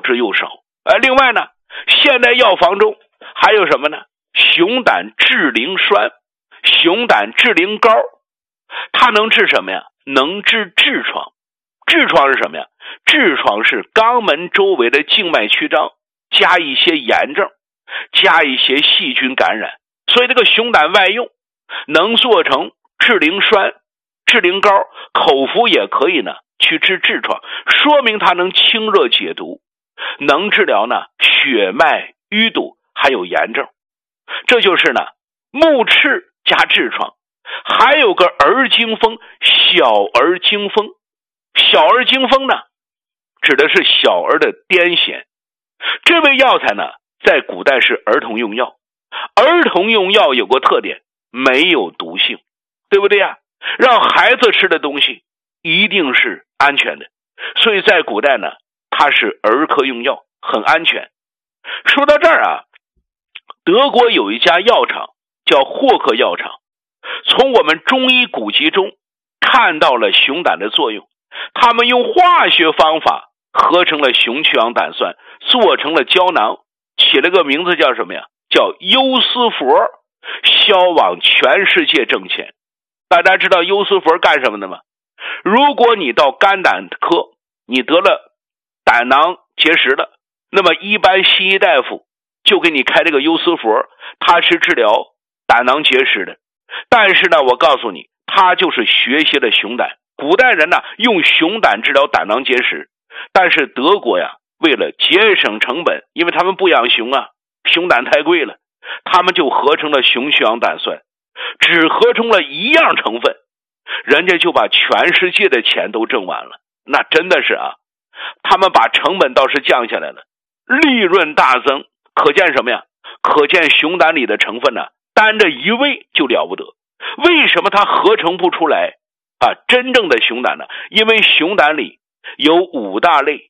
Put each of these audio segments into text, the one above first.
之又少。另外呢，现代药房中还有什么呢？熊胆治灵栓、熊胆治灵膏，它能治什么呀？能治痔疮。痔疮是什么呀？痔疮是肛门周围的静脉曲张，加一些炎症，加一些细菌感染，所以这个熊胆外用能做成治灵栓、治灵膏，口服也可以呢去治痔疮，说明它能清热解毒，能治疗呢血脉淤堵还有炎症。这就是呢目赤加痔疮。还有个儿惊风，小儿惊风。小儿惊风呢指的是小儿的癫痫。这味药材呢在古代是儿童用药。儿童用药有个特点，没有毒性，对不对呀？让孩子吃的东西一定是安全的，所以在古代呢它是儿科用药，很安全。说到这儿啊，德国有一家药厂叫霍克药厂，从我们中医古籍中看到了熊胆的作用，他们用化学方法合成了熊曲氧胆酸，做成了胶囊，起了个名字叫什么呀？叫优思佛，销往全世界挣钱。大家知道优思佛干什么的吗？如果你到肝胆科，你得了胆囊结石了，那么一般西医大夫就给你开这个优思佛，它是治疗胆囊结石的。但是呢，我告诉你，它就是学习了熊胆。古代人呢用熊胆治疗胆囊结石，但是德国呀为了节省成本，因为他们不养熊啊，熊胆太贵了，他们就合成了熊曲氧胆酸，只合成了一样成分，人家就把全世界的钱都挣完了。那真的是啊，他们把成本倒是降下来了，利润大增。可见什么呀？可见熊胆里的成分呢单着一味就了不得。为什么它合成不出来真正的熊胆呢？因为熊胆里有5大类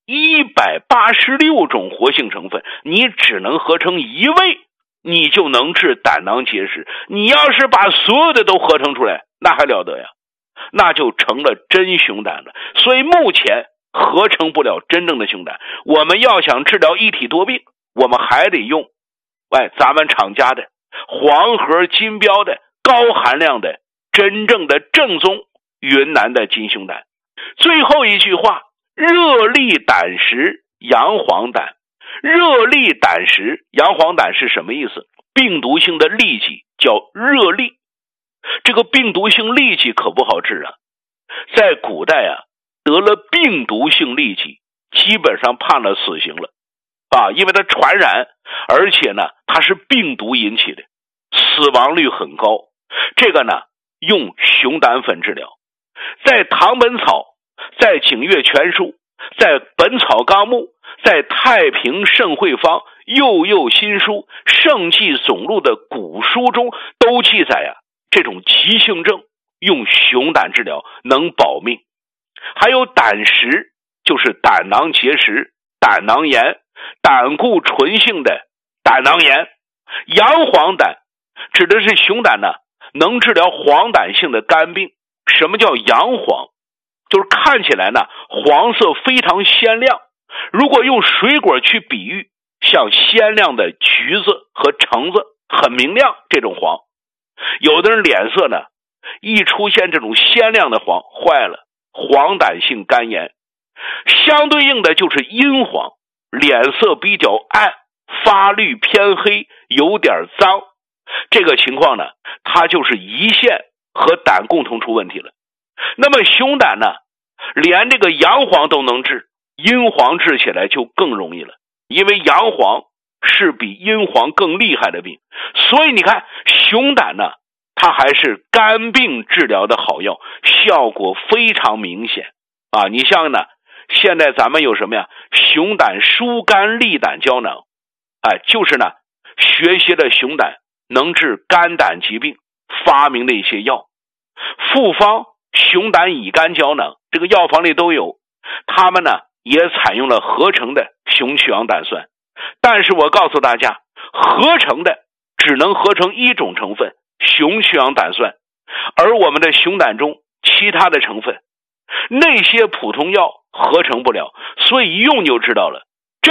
186种活性成分，你只能合成一味，你就能治胆囊结石。你要是把所有的都合成出来，那还了得呀，那就成了真熊胆了。所以目前合成不了真正的熊胆。我们要想治疗一体多病，我们还得用咱们厂家的黄河金标的高含量的真正的正宗云南的金熊胆。最后一句话，热利胆石阳黄胆。热利胆石阳黄胆是什么意思？病毒性的痢疾叫热痢。这个病毒性痢疾可不好治啊，在古代啊得了病毒性痢疾基本上判了死刑了因为它传染，而且呢它是病毒引起的，死亡率很高。这个呢用熊胆粉治疗。在唐本草，在景岳全书，在本草纲目，在太平盛会方、幼幼新书、圣纪总录的古书中都记载这种急性症用熊胆治疗能保命。还有胆石，就是胆囊结石、胆囊炎、胆固醇性的胆囊炎。阳黄胆指的是熊胆呢能治疗黄疸性的肝病。什么叫阳黄？就是看起来呢黄色非常鲜亮，如果用水果去比喻，像鲜亮的橘子和橙子，很明亮，这种黄。有的人脸色呢一出现这种鲜亮的黄，坏了，黄疸性肝炎。相对应的就是阴黄，脸色比较暗，发绿偏黑，有点脏。这个情况呢它就是胰腺和胆共同出问题了。那么熊胆呢连这个阳黄都能治，阴黄治起来就更容易了，因为阳黄是比阴黄更厉害的病。所以你看熊胆呢它还是肝病治疗的好药，效果非常明显你像呢现在咱们有什么呀？熊胆疏肝利胆胶囊就是呢学习了熊胆能治肝胆疾病发明的一些药。复方熊胆乙肝胶囊，这个药房里都有，他们呢也采用了合成的熊曲氧胆酸。但是我告诉大家，合成的只能合成一种成分，熊曲氧胆酸，而我们的熊胆中其他的成分那些普通药合成不了，所以一用就知道了，